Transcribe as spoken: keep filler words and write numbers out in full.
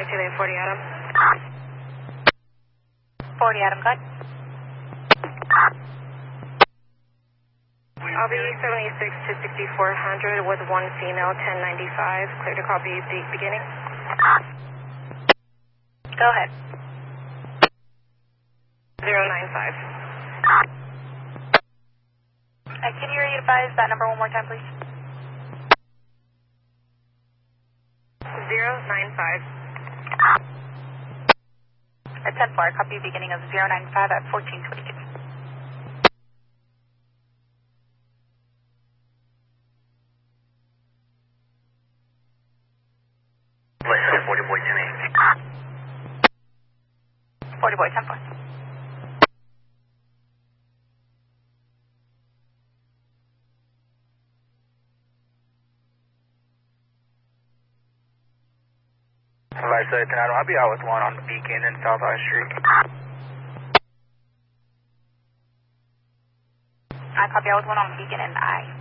Taylor forty Adam. forty Adam, go ahead. I'll be seventy-six to sixty-four hundred with one female, ten ninety-five. Clear to copy be beginning. Go ahead. zero nine five. Uh, can you re-advise that number one more time, please? zero nine five. At ten four, copy beginning of zero nine five at fourteen twenty-two. forty boy ten eight. forty boy ten four. Vice Lieutenant, I'll be out with one on the Beacon and South High Street. I copy out with one on Beacon and I.